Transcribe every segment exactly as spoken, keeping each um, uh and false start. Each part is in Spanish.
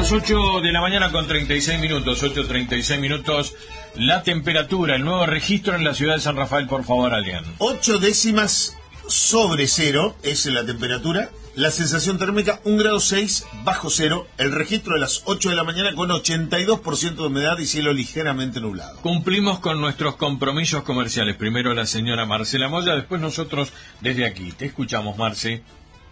Las ocho de la mañana con treinta y seis minutos, ocho treinta y seis minutos, la temperatura, el nuevo registro en la ciudad de San Rafael, por favor, Adrián. Ocho décimas sobre cero es la temperatura, la sensación térmica un grado seis bajo cero, el registro de las ocho de la mañana con ochenta y dos por ciento de humedad y cielo ligeramente nublado. Cumplimos con nuestros compromisos comerciales, primero la señora Marcela Moya, después nosotros desde aquí. Te escuchamos, Marce.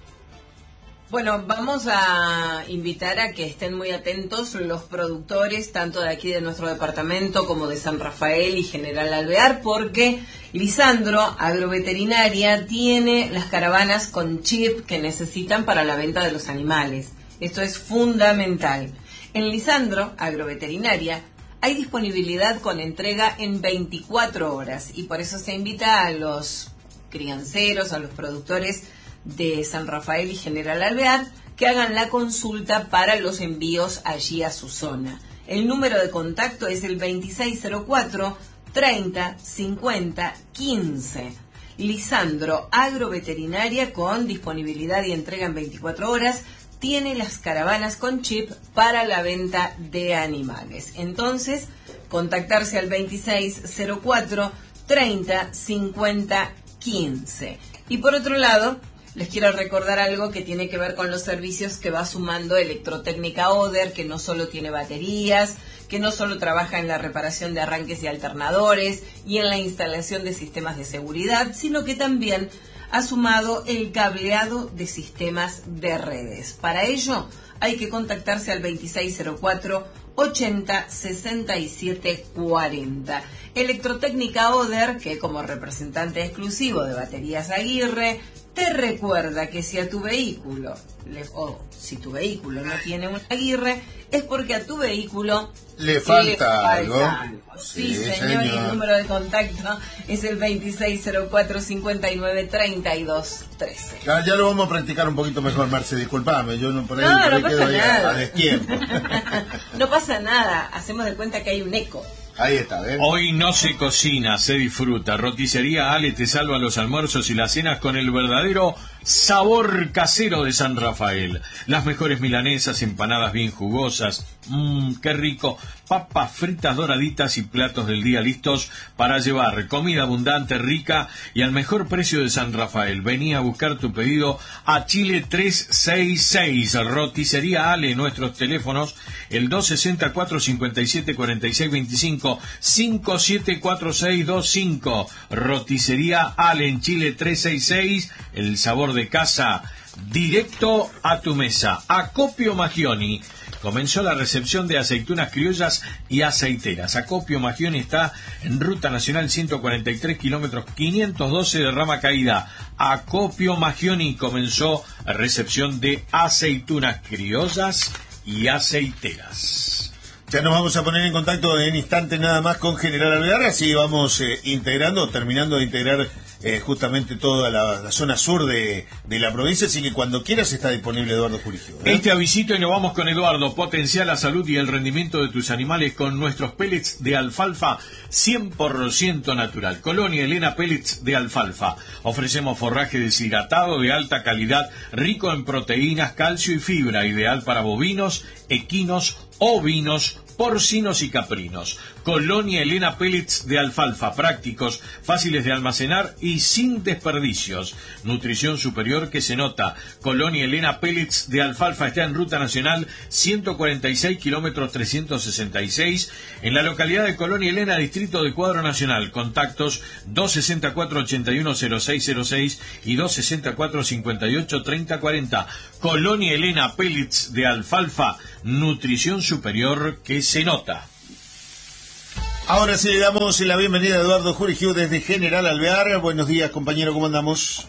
Bueno, vamos a invitar a que estén muy atentos los productores, tanto de aquí de nuestro departamento como de San Rafael y General Alvear, porque Lisandro Agroveterinaria tiene las caravanas con chip que necesitan para la venta de los animales. Esto es fundamental. En Lisandro Agroveterinaria hay disponibilidad con entrega en veinticuatro horas y por eso se invita a los crianceros, a los productores de San Rafael y General Alvear que hagan la consulta para los envíos allí a su zona. El número de contacto es el veintiséis cero cuatro, treinta, cincuenta, quince. Lisandro Agroveterinaria, con disponibilidad y entrega en veinticuatro horas, tiene las caravanas con chip para la venta de animales. Entonces, contactarse al veintiséis cero cuatro, treinta, cincuenta, quince. Y por otro lado, les quiero recordar algo que tiene que ver con los servicios que va sumando Electrotécnica Oder, que no solo tiene baterías, que no solo trabaja en la reparación de arranques y alternadores y en la instalación de sistemas de seguridad, sino que también ha sumado el cableado de sistemas de redes. Para ello hay que contactarse al veintiséis cero cuatro, ochenta, sesenta y siete, cuarenta. Electrotécnica Oder, que como representante exclusivo de Baterías Aguirre, te recuerda que si a tu vehículo, le, o si tu vehículo no tiene un Aguirre, es porque a tu vehículo le falta, le falta algo. algo. Sí, sí señor, señor, y el número de contacto es el veintiséis cero cuatro, cincuenta y nueve, treinta y dos, trece. Ya, ya lo vamos a practicar un poquito mejor, Marce, disculpame, yo no por ahí, no, por no ahí pasa quedo nada. a destiempo. No pasa nada, hacemos de cuenta que hay un eco. Ahí está, ¿ven? Hoy no se cocina, se disfruta. Roticería Ale te salva los almuerzos y las cenas con el verdadero sabor casero de San Rafael. Las mejores milanesas, empanadas bien jugosas, mmm, qué rico, papas fritas doraditas y platos del día listos para llevar. Comida abundante, rica y al mejor precio de San Rafael. Vení a buscar tu pedido a Chile trescientos sesenta y seis. Roticería Ale, nuestros teléfonos, el dos sesenta y cuatro, cincuenta y siete, cuarenta y seis, veinticinco, cinco siete cuatro seis dos cinco. Roticería Ale en Chile trescientos sesenta y seis, el sabor de casa directo a tu mesa. Acopio Magioni. Comenzó la recepción de aceitunas criollas y aceiteras. Acopio Magioni está en Ruta Nacional ciento cuarenta y tres, kilómetros quinientos doce de Rama Caída. Acopio Magioni comenzó recepción de aceitunas criollas y aceiteras. Ya nos vamos a poner en contacto en instante nada más con General Alvear, así vamos eh, integrando, terminando de integrar eh, justamente toda la, la zona sur de, de la provincia, así que cuando quieras está disponible Eduardo Jurigio, ¿eh? Este avisito y nos vamos con Eduardo. Potencia la salud y el rendimiento de tus animales con nuestros pellets de alfalfa cien por ciento natural. Colonia Elena Pellets de alfalfa. Ofrecemos forraje deshidratado de alta calidad, rico en proteínas, calcio y fibra, ideal para bovinos, equinos, ovinos, porcinos y caprinos. Colonia Elena Pellets de alfalfa, prácticos, fáciles de almacenar y sin desperdicios. Nutrición superior que se nota. Colonia Elena Pellets de alfalfa está en Ruta Nacional ciento cuarenta y seis, kilómetros trescientos sesenta y seis, en la localidad de Colonia Elena, distrito de Cuadro Nacional. Contactos dos sesenta y cuatro, ochenta y uno, cero seis cero seis y dos sesenta y cuatro, cincuenta y ocho, treinta cuarenta. Colonia Elena Pellets de alfalfa, nutrición superior que se nota. Ahora sí le damos la bienvenida a Eduardo Jurigio desde General Alvear. Buenos días, compañero, ¿cómo andamos?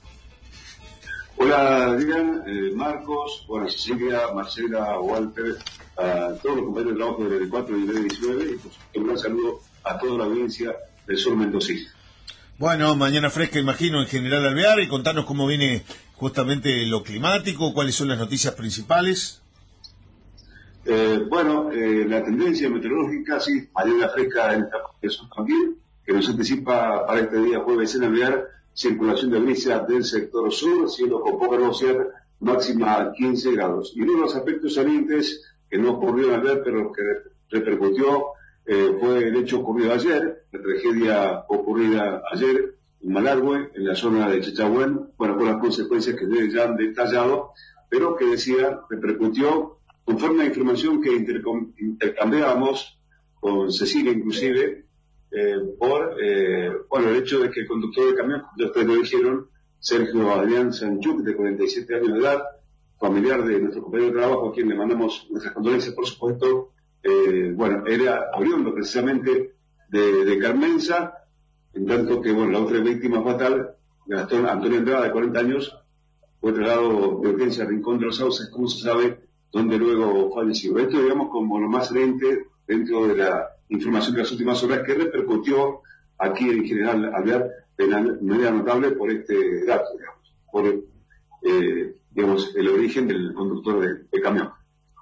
Hola, Adrián, eh, Marcos, bueno, Cecilia, Marcela, Walter, a todos los compañeros de trabajo del cuatro y del diecinueve, y pues, un gran saludo a toda la audiencia del sur mendocino. Bueno, mañana fresca, imagino, en General Alvear, y contanos cómo viene justamente lo climático, cuáles son las noticias principales. Eh, bueno, eh, la tendencia meteorológica, sí, mañana fresca en esta parte también, que nos anticipa para este día jueves en Alvear, circulación de brisa del sector sur, cielo con poca nubosidad, máxima quince grados. Y uno de los aspectos salientes que no ocurrió en Alvear, pero que repercutió, eh, fue el hecho ocurrido ayer, la tragedia ocurrida ayer en Malargüe, en la zona de Chachagüén, bueno, con las consecuencias que ustedes ya han detallado, pero que decía, repercutió conforme a información que intercambiábamos con Cecilia inclusive, eh, por eh, bueno, el hecho de que el conductor del camión, ya ustedes lo dijeron, Sergio Adrián Sanchuk, de cuarenta y siete años de edad, familiar de nuestro compañero de trabajo, a quien le mandamos nuestras condolencias, por supuesto, eh, bueno, era oriundo precisamente de, de Carmenza, en tanto que, bueno, la otra víctima fatal, Gastón Antonio Andrada, de cuarenta años, fue trasladado de urgencia a Rincón de los Sauces, como se sabe, donde luego falleció. Esto, digamos, como lo más reciente dentro de la información de las últimas horas que repercutió aquí en General Alvear de manera notable por este dato, digamos, por eh, digamos, el origen del conductor de, de camión.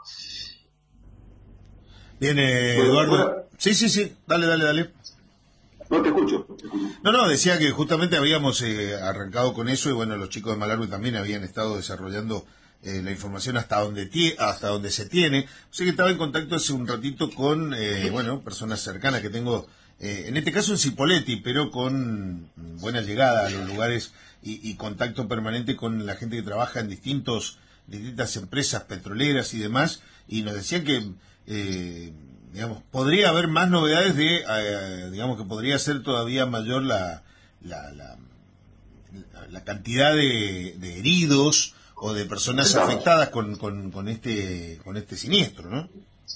Viene bueno, Eduardo. Bueno, sí, sí, sí, dale, dale, dale. No, te escucho, te escucho. No, no, decía que justamente habíamos eh, arrancado con eso y bueno, los chicos de Malargüe también habían estado desarrollando eh, la información hasta donde tie hasta donde se tiene. O sea que estaba en contacto hace un ratito con, eh, bueno, personas cercanas que tengo, eh, en este caso en Cipolletti, pero con buena llegada a los lugares y, y contacto permanente con la gente que trabaja en distintos distintas empresas petroleras y demás, y nos decían que eh, digamos, podría haber más novedades de, eh, digamos que podría ser todavía mayor la la, la, la cantidad de, de heridos o de personas afectadas con, con, con este con este siniestro, ¿no?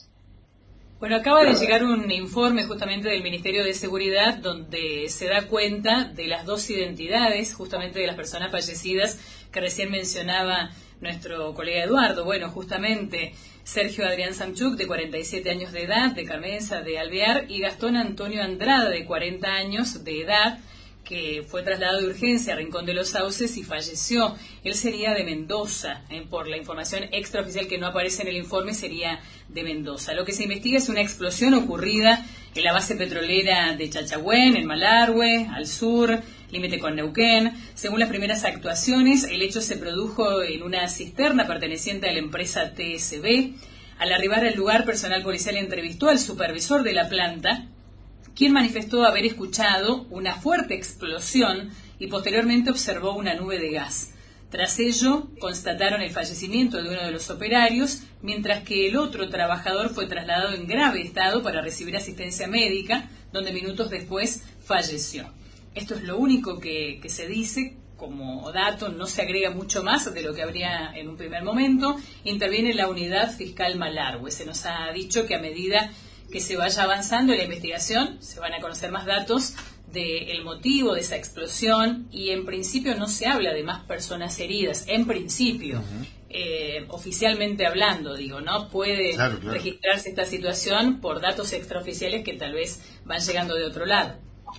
Bueno, acaba de llegar un informe justamente del Ministerio de Seguridad donde se da cuenta de las dos identidades justamente de las personas fallecidas que recién mencionaba nuestro colega Eduardo. Bueno, justamente Sergio Adrián Sanchuk, de cuarenta y siete años de edad, de Carmenza, de Alvear, y Gastón Antonio Andrada, de cuarenta años de edad, que fue trasladado de urgencia a Rincón de los Sauces y falleció. Él sería de Mendoza, ¿eh? Por la información extraoficial que no aparece en el informe, sería de Mendoza. Lo que se investiga es una explosión ocurrida en la base petrolera de Chachagüén, en Malargüe, al sur, límite con Neuquén. Según las primeras actuaciones, el hecho se produjo en una cisterna perteneciente a la empresa T S B. Al arribar al lugar, personal policial entrevistó al supervisor de la planta, quien manifestó haber escuchado una fuerte explosión y posteriormente observó una nube de gas. Tras ello, constataron el fallecimiento de uno de los operarios, mientras que el otro trabajador fue trasladado en grave estado para recibir asistencia médica, donde minutos después falleció. Esto es lo único que, que se dice. Como dato, no se agrega mucho más de lo que habría en un primer momento. Interviene la unidad fiscal Malargüe. Se nos ha dicho que a medida que se vaya avanzando en la investigación, se van a conocer más datos del motivo de esa explosión, y en principio no se habla de más personas heridas, en principio, uh-huh. eh, oficialmente hablando, digo, ¿no? Puede claro, claro. registrarse esta situación por datos extraoficiales que tal vez van llegando de otro lado.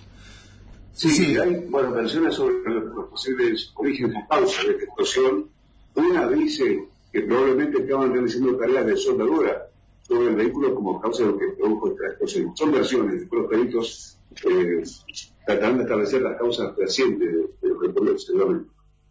Sí, sí, hay, bueno, versiones sobre los posibles orígenes o causas de esta explosión. Una dice que probablemente estaban realizando tareas de soldadura sobre el vehículo como causa de lo que produjo esta explosión. Son versiones, después los peritos eh, tratarán de establecer las causas recientes de, de lo que ocurrió, seguramente.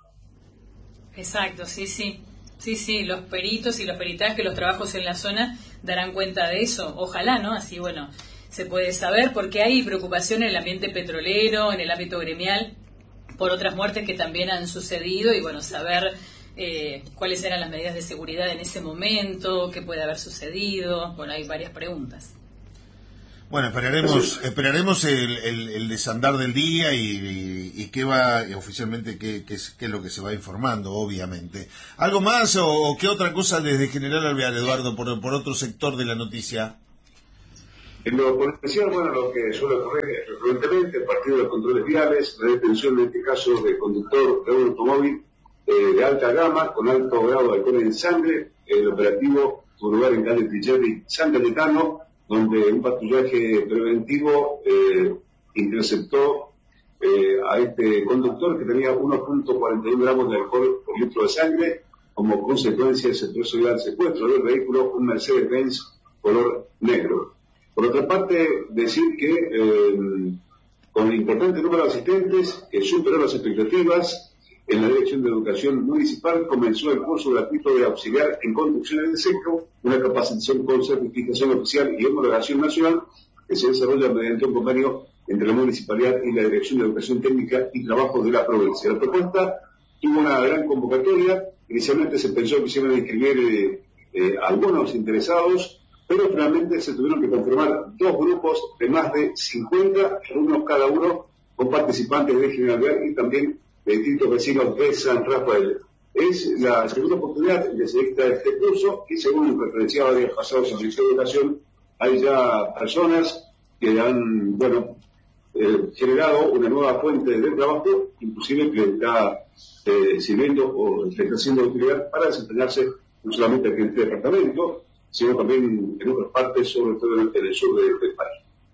Exacto, sí, sí. Sí, sí, los peritos y los peritajes, los trabajos en la zona darán cuenta de eso. Ojalá, ¿no? Así, bueno, se puede saber, porque hay preocupación en el ambiente petrolero, en el ámbito gremial, por otras muertes que también han sucedido, y bueno, saber eh, cuáles eran las medidas de seguridad en ese momento, qué puede haber sucedido. Bueno, hay varias preguntas. Bueno, esperaremos esperaremos el, el, el desandar del día y, y, y qué va y oficialmente qué, qué, es, qué es lo que se va informando, obviamente. ¿Algo más o, o qué otra cosa desde General Alvear, Eduardo, por, por otro sector de la noticia? En lo policial, bueno, lo que suele ocurrir frecuentemente, el partido de controles viales, la detención en este caso de conductor de un automóvil eh, de alta gama, con alto grado de alcohol en sangre. El operativo tuvo lugar en calle Ticherri, San Cayetano, donde un patrullaje preventivo eh, interceptó eh, a este conductor que tenía uno punto cuarenta y uno gramos de alcohol por litro de sangre. Como consecuencia se procedió al secuestro del vehículo, un Mercedes-Benz color negro. Por otra parte, decir que eh, con el importante número de asistentes, que superó las expectativas, en la Dirección de Educación Municipal comenzó el curso gratuito de auxiliar en conducciones de seco, una capacitación con certificación oficial y homologación nacional que se desarrolla mediante un convenio entre la Municipalidad y la Dirección de Educación Técnica y Trabajo de la provincia. La propuesta tuvo una gran convocatoria. Inicialmente se pensó que se iban a inscribir eh, eh, algunos interesados, pero finalmente se tuvieron que conformar dos grupos de más de cincuenta alumnos cada uno, con participantes de General Alvear y también de distintos vecinos de San Rafael. Es la segunda oportunidad en que se dicta este curso y, según referenciaba días pasados en el Ministerio de Educación, hay ya personas que han, bueno, eh, generado una nueva fuente de trabajo, inclusive que está eh, sirviendo o que está siendo de utilidad para desempeñarse no solamente aquí en este departamento, sino también en otras partes, sobre todo en el sur del, del país.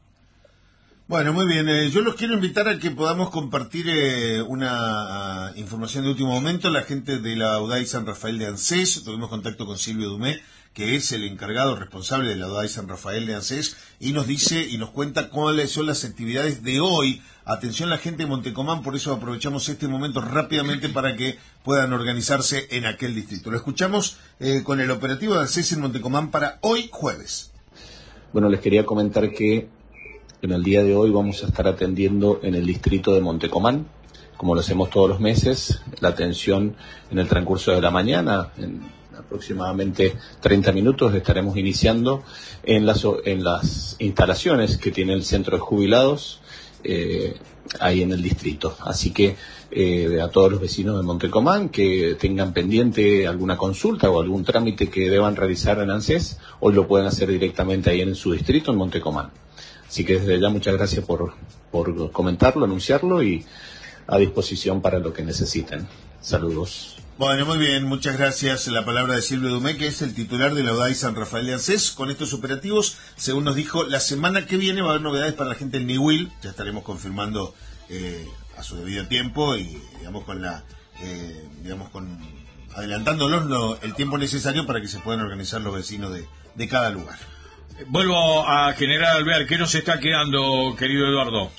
Bueno, muy bien. Eh, yo los quiero invitar a que podamos compartir eh, una uh, información de último momento. La gente de la UDAI San Rafael de ANSES, tuvimos contacto con Silvio Dumé, que es el encargado responsable de la UDAI San Rafael de ANSES, y nos dice y nos cuenta cuáles son las actividades de hoy. Atención la gente de Montecomán, por eso aprovechamos este momento rápidamente para que puedan organizarse en aquel distrito. Lo escuchamos eh, con el operativo de ANSES en Montecomán para hoy jueves. Bueno, les quería comentar que en el día de hoy vamos a estar atendiendo en el distrito de Montecomán, como lo hacemos todos los meses, la atención en el transcurso de la mañana, en aproximadamente treinta minutos estaremos iniciando en las, en las instalaciones que tiene el centro de jubilados eh, ahí en el distrito. Así que eh, a todos los vecinos de Montecomán que tengan pendiente alguna consulta o algún trámite que deban realizar en ANSES, hoy lo pueden hacer directamente ahí en su distrito, en Montecomán. Así que desde ya muchas gracias por, por comentarlo, anunciarlo y a disposición para lo que necesiten. Saludos. Bueno, muy bien, muchas gracias. La palabra de Silvio Dumé, que es el titular de la UDAI San Rafael de ANSES. Con estos operativos, según nos dijo, la semana que viene va a haber novedades para la gente del Niwil. Ya estaremos confirmando eh, a su debido tiempo y, digamos, con la, eh, digamos, con adelantándolos lo, el tiempo necesario para que se puedan organizar los vecinos de, de cada lugar. Vuelvo a General Alvear. ¿Qué nos está quedando, querido Eduardo?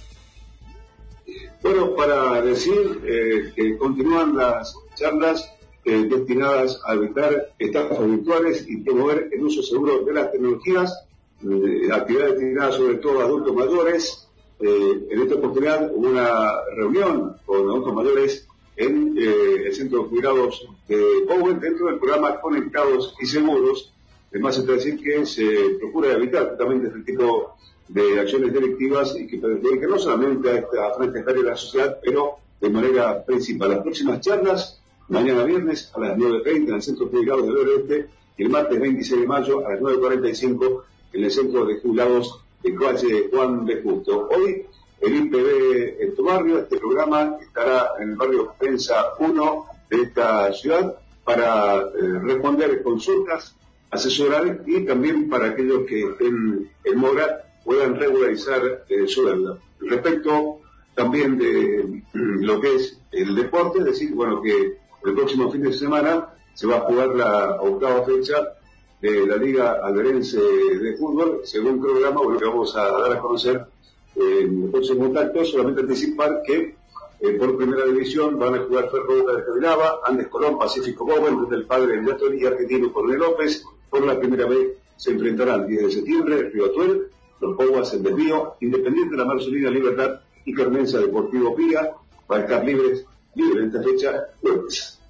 Bueno, para decir eh, que continúan las charlas eh, destinadas a evitar estafas virtuales y promover el uso seguro de las tecnologías, eh, actividades destinadas sobre todo a adultos mayores. Eh, en esta oportunidad hubo una reunión con adultos mayores en eh, el Centro de Jubilados de Bowen, dentro del programa Conectados y Seguros. Además, es decir que se procura evitar justamente este tipo de acciones delictivas y que perjudiquen no solamente a esta franja etaria de la sociedad, pero de manera principal. Las próximas charlas, mañana viernes a las nueve treinta en el Centro de Jubilados del Oeste y el martes veintiséis de mayo a las nueve cuarenta y cinco en el Centro de Jubilados de calle Juan B. Justo. Hoy el I P B en tu barrio, este programa estará en el barrio Prensa uno de esta ciudad para eh, responder consultas, asesorar y también para aquellos que estén en mora puedan regularizar eh, su deuda. Respecto también de eh, lo que es el deporte, es decir, bueno, que el próximo fin de semana se va a jugar la octava fecha de la Liga Alverense de Fútbol, según el programa, bueno, que vamos a dar a conocer eh, en el próximo contacto. Solamente anticipar que eh, por primera división van a jugar Ferro de Javilaba, Andes Colón, Pacífico Bowen, desde el Padre de Yator y Argentino Coronel López. Por la primera vez se enfrentarán el diez de septiembre, Río Atuel, Los Poguas, El Desvío, Independiente de la Marcelina Libertad y Carmenza Deportivo Pía. Va a estar libres, libre en esta fecha, jueves.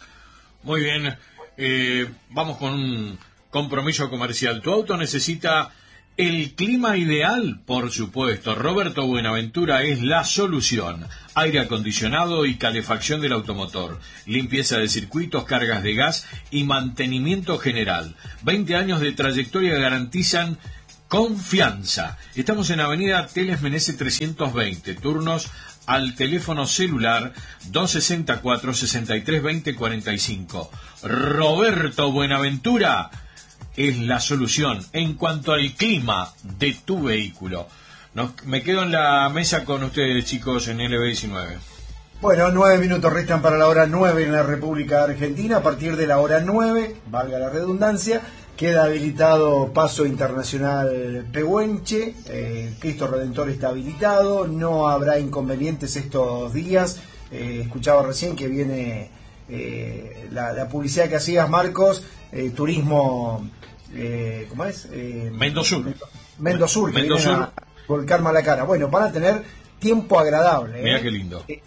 Muy bien, eh, vamos con un compromiso comercial. Tu auto necesita el clima ideal, por supuesto. Roberto Buenaventura es la solución. Aire acondicionado y calefacción del automotor, limpieza de circuitos, cargas de gas y mantenimiento general. veinte años de trayectoria garantizan confianza. Estamos en Avenida Teles Menezes trescientos veinte, turnos al teléfono celular dos sesenta y cuatro, sesenta y tres, veinte, cuarenta y cinco. Roberto Buenaventura es la solución en cuanto al clima de tu vehículo. Nos, me quedo en la mesa con ustedes, chicos, en L B diecinueve. Bueno, nueve minutos restan para la hora nueve en la República Argentina. A partir de la hora nueve, valga la redundancia, queda habilitado Paso Internacional Pehuenche. Eh, Cristo Redentor está habilitado, no habrá inconvenientes estos días Eh, escuchaba recién que viene eh, la, la publicidad que hacías, Marcos, eh, turismo, eh, ¿cómo es? Eh, Mendosur. Mendosur, que Mendosur. viene a volcar mala cara. Bueno, van a tener tiempo agradable. Mira ¿eh? qué lindo. Eh,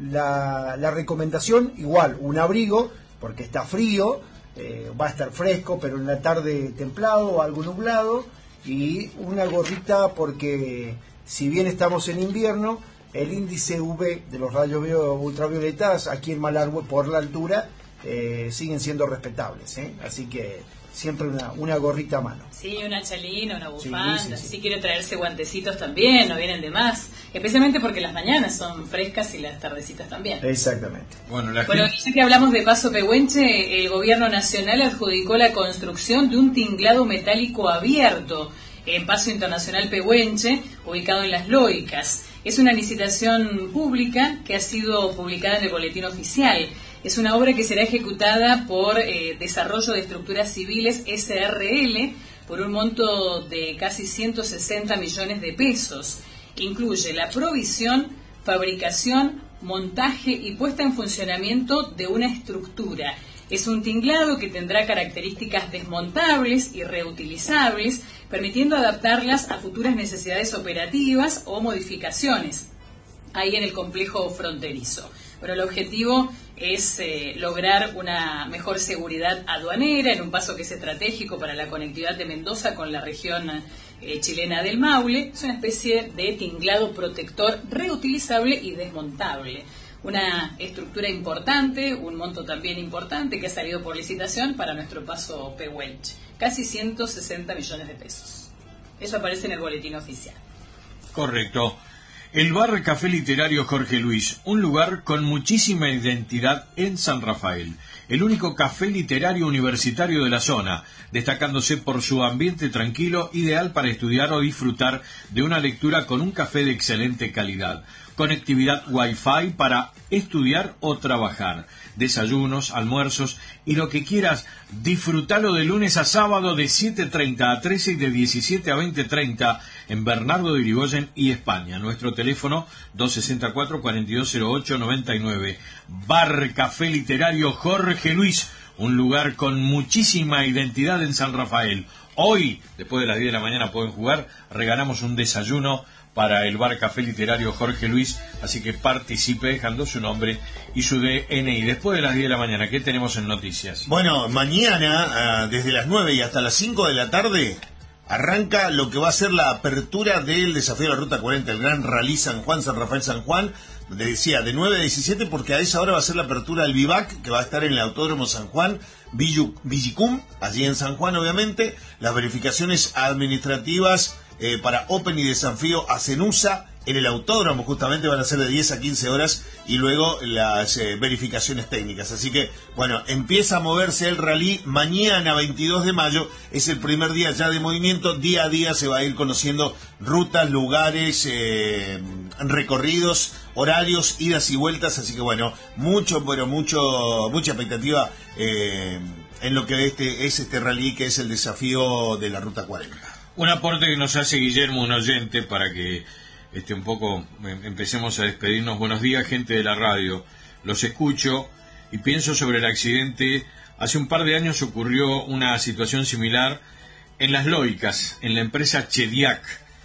la, la recomendación, igual, un abrigo, porque está frío, eh, va a estar fresco, pero en la tarde templado o algo nublado, y una gorrita porque si bien estamos en invierno, el índice U V de los rayos ultravioletas aquí en Malargüe, por la altura, eh, siguen siendo respetables, ¿eh? Así que siempre una, una gorrita a mano. Sí, una chalina, una bufanda, sí, sí, sí. Si quiere traerse guantecitos también, no vienen de más, especialmente porque las mañanas son frescas y las tardecitas también. Exactamente. Bueno, la Bueno, gente... ya que hablamos de Paso Pehuenche, el gobierno nacional adjudicó la construcción de un tinglado metálico abierto en Paso Internacional Pehuenche, ubicado en Las Loicas. Es una licitación pública que ha sido publicada en el Boletín Oficial. Es una obra que será ejecutada por eh, Desarrollo de Estructuras Civiles S R L por un monto de casi ciento sesenta millones de pesos. Incluye la provisión, fabricación, montaje y puesta en funcionamiento de una estructura. Es un tinglado que tendrá características desmontables y reutilizables, permitiendo adaptarlas a futuras necesidades operativas o modificaciones ahí en el complejo fronterizo. Pero el objetivo es eh, lograr una mejor seguridad aduanera en un paso que es estratégico para la conectividad de Mendoza con la región eh, chilena del Maule. Es una especie de tinglado protector reutilizable y desmontable. Una estructura importante, un monto también importante que ha salido por licitación para nuestro paso Pehuenche. Casi ciento sesenta millones de pesos. Eso aparece en el boletín oficial. Correcto. El Bar Café Literario Jorge Luis, un lugar con muchísima identidad en San Rafael. El único café literario universitario de la zona, destacándose por su ambiente tranquilo, ideal para estudiar o disfrutar de una lectura con un café de excelente calidad. Conectividad Wi-Fi para estudiar o trabajar. Desayunos, almuerzos y lo que quieras, disfrutalo de lunes a sábado de siete treinta a trece y de diecisiete a veinte treinta en Bernardo de Irigoyen y España. Nuestro teléfono dos sesenta y cuatro, cuarenta y dos cero ocho, noventa y nueve. Bar Café Literario Jorge Luis, un lugar con muchísima identidad en San Rafael. Hoy, después de las diez de la mañana pueden jugar, regalamos un desayuno para el Bar Café Literario Jorge Luis, así que participe dejando su nombre y su D N I. Después de las diez de la mañana, ¿qué tenemos en noticias? Bueno, mañana, uh, desde las nueve y hasta las cinco de la tarde, arranca lo que va a ser la apertura del desafío de la Ruta cuarenta, el Gran Rally San Juan, San Rafael San Juan. Decía, de nueve a diecisiete, porque a esa hora va a ser la apertura del Vivac, que va a estar en el Autódromo San Juan, Villicum, allí en San Juan, obviamente. Las verificaciones administrativas eh, para Open y Desafío a Cenusa en el autódromo justamente van a ser de diez a quince horas, y luego las eh, verificaciones técnicas. Así que, bueno, empieza a moverse el rally. Mañana, veintidós de mayo, es el primer día ya de movimiento. Día a día se va a ir conociendo rutas, lugares, eh, recorridos, horarios, idas y vueltas. Así que, bueno, mucho, pero mucho, mucha expectativa eh, en lo que este es este rally, que es el desafío de la Ruta cuarenta. Un aporte que nos hace Guillermo, un oyente, para que este un poco empecemos a despedirnos. Buenos días, gente de la radio. Los escucho y pienso sobre el accidente. Hace un par de años ocurrió una situación similar en Las Loicas, en la empresa Chediac.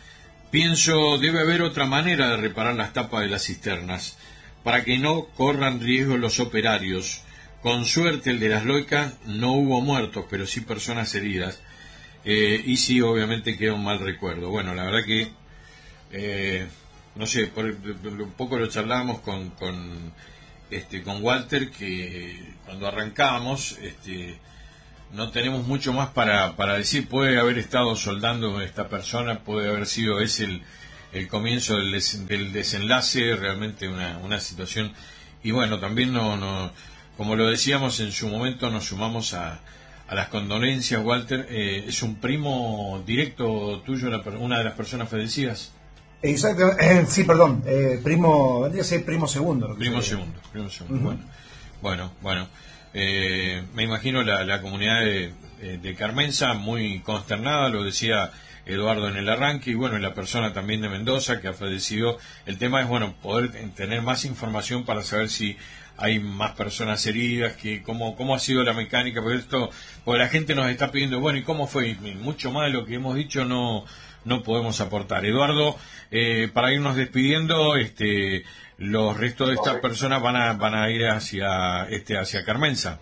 Pienso, debe haber otra manera de reparar las tapas de las cisternas, para que no corran riesgo los operarios. Con suerte, el de Las Loicas no hubo muertos, pero sí personas heridas. Eh, y sí, obviamente queda un mal recuerdo. Bueno, la verdad que Eh, no sé, por, un poco lo charlábamos con, con, este, con Walter, que cuando arrancábamos este, no tenemos mucho más para, para decir. Puede haber estado soldando con esta persona, puede haber sido ese el, el comienzo del, des, del desenlace, realmente una, una situación. Y bueno, también no, no, como lo decíamos en su momento, nos sumamos a, a las condolencias. Walter, eh, ¿es un primo directo tuyo la, una de las personas fallecidas? Exacto, eh, sí, perdón, eh, primo, vendría a ser primo segundo. Primo segundo, primo segundo, uh-huh. bueno, bueno, bueno, eh, me imagino la, la comunidad de, de Carmenza muy consternada, lo decía Eduardo en el arranque, y bueno, la persona también de Mendoza que ha fallecido. El tema es, bueno, poder tener más información para saber si hay más personas heridas, que cómo, cómo ha sido la mecánica, porque esto, porque la gente nos está pidiendo, bueno, ¿y cómo fue? Y mucho más de lo que hemos dicho no, no podemos aportar. Eduardo, eh, para irnos despidiendo, este, los restos de estas personas van a, van a ir hacia, este, hacia Carmenza.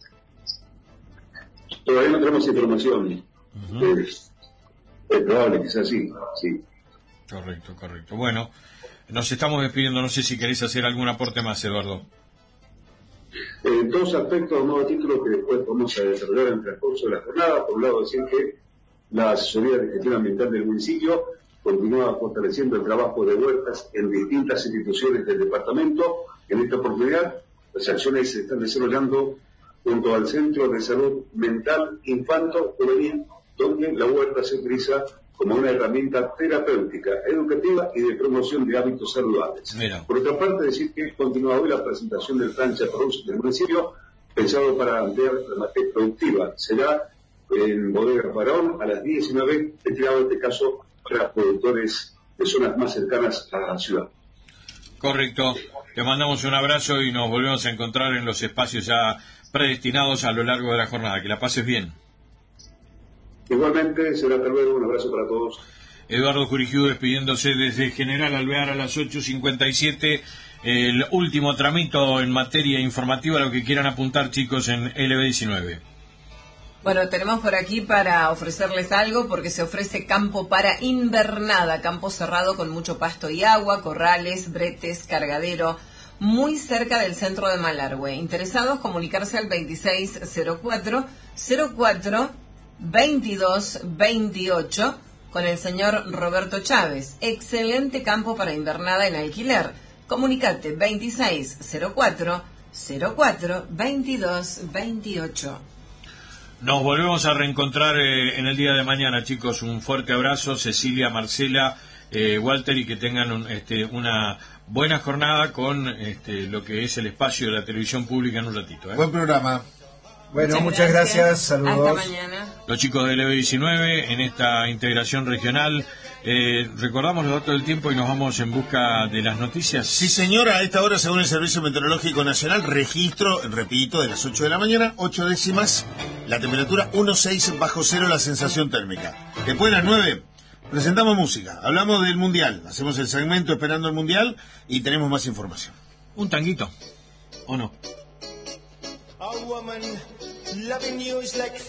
Todavía no tenemos información. Uh-huh. Es, es probable que sea así, sí. Correcto, correcto. Bueno, nos estamos despidiendo, no sé si queréis hacer algún aporte más, Eduardo. Eh, dos aspectos, un nuevo título que después vamos a desarrollar en el transcurso de la jornada. Por un lado, decir que la asesoría de gestión ambiental del municipio continúa fortaleciendo el trabajo de huertas en distintas instituciones del departamento. En esta oportunidad, las acciones se están desarrollando junto al Centro de Salud Mental Infanto Juvenil, donde la huerta se utiliza como una herramienta terapéutica, educativa y de promoción de hábitos saludables. Mira. Por otra parte, decir que continúa hoy la presentación del plan Chaparrús del municipio, pensado para ampliar la materia productiva. Será en Bodega Barón a las diecinueve, destinado en este caso para productores de zonas más cercanas a la ciudad. Correcto. Te mandamos un abrazo y nos volvemos a encontrar en los espacios ya predestinados a lo largo de la jornada. Que la pases bien. Igualmente, será hasta luego, un abrazo para todos. Eduardo Curigiu despidiéndose desde General Alvear a las ocho cincuenta y siete. El último tramito en materia informativa, lo que quieran apuntar, chicos, en L B diecinueve. Bueno, tenemos por aquí para ofrecerles algo, porque se ofrece campo para invernada, campo cerrado con mucho pasto y agua, corrales, bretes, cargadero, muy cerca del centro de Malargüe. Interesados, comunicarse al veintiséis cero cuatro cero cuatro veintidós veintiocho con el señor Roberto Chávez. Excelente campo para invernada en alquiler. Comunicate veintiséis cero cuatro cero cuatro veintidós veintiocho. Nos volvemos a reencontrar eh, en el día de mañana, chicos. Un fuerte abrazo, Cecilia, Marcela, eh, Walter, y que tengan un, este, una buena jornada con este, lo que es el espacio de la televisión pública en un ratito. ¿eh? Buen programa. Bueno, muchas, muchas gracias. gracias, saludos. Hasta mañana. Los chicos de L B diecinueve en esta integración regional. Eh, recordamos los datos del tiempo y nos vamos en busca de las noticias. Sí, señora, a esta hora, según el Servicio Meteorológico Nacional, registro, repito, de las ocho de la mañana, ocho décimas, la temperatura uno coma seis bajo cero, la sensación térmica. Después de las nueve, presentamos música, hablamos del Mundial, hacemos el segmento esperando el Mundial y tenemos más información. Un tanguito, ¿o no? A woman loving you is like